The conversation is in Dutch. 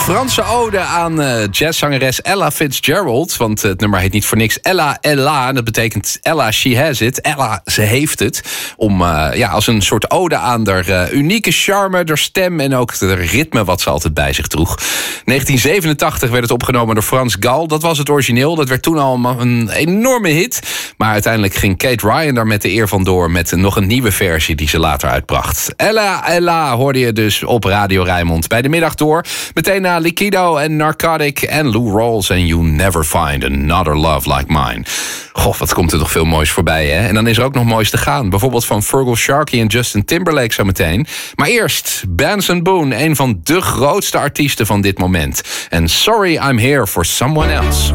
Franse ode aan jazzzangeres Ella Fitzgerald. Want het nummer heet niet voor niks Ella, Ella. Dat betekent Ella, she has it. Ella, ze heeft het. Om als een soort ode aan haar unieke charme, haar stem en ook het ritme wat ze altijd bij zich droeg. 1987 werd het opgenomen door Frans Gal. Dat was het origineel. Dat werd toen al een enorme hit. Maar uiteindelijk ging Kate Ryan daar met de eer vandoor met nog een nieuwe versie die ze later uitbracht. Ella, Ella hoorde je dus op Radio Rijnmond bij de middag door. Meteen na Liquido en Narcotic en Lou Rawls en You Never Find Another Love Like Mine. Goh, wat komt er toch veel moois voorbij, hè? En dan is er ook nog moois te gaan. Bijvoorbeeld van Virgil Sharkey en Justin Timberlake zometeen. Maar eerst Benson Boone, een van de grootste artiesten van dit moment. En Sorry I'm Here for Someone Else.